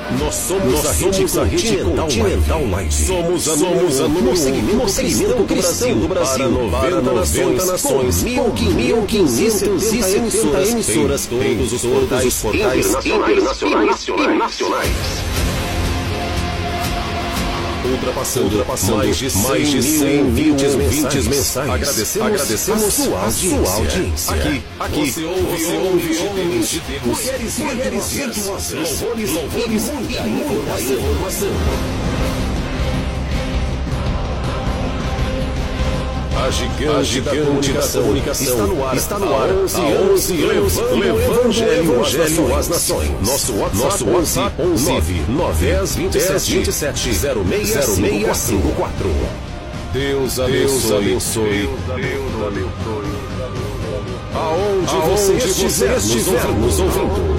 Nós somos a rede continental Live. Somos a número 1 no segmento cristão do Brasil para 90 nações, 1.570 emissoras, todos os portais internacionais e nacionais. Ultrapassando mais de 100 mil ouvintes mensais. Agradecemos a sua audiência. Aqui você ouve homens de Deus, mulheres virtuosas, louvores e muita informação. A gigante da comunicação está no ar. 11 Evangelho às Nações. Nosso WhatsApp 11 0654. Deus abençoe. Aonde você estiver nos ouvindo.